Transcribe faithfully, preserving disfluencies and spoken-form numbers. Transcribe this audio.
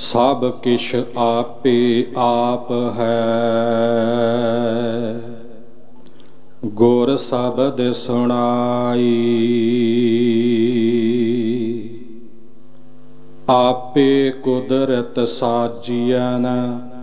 ਸਭ ਕਿਛ ਆਪੇ ਆਪ ਹੈ। ਗੁਰ ਸ਼ਬਦ ਸੁਣਾਈ ਆਪੇ ਕੁਦਰਤ ਸਾਜੀਐਨ।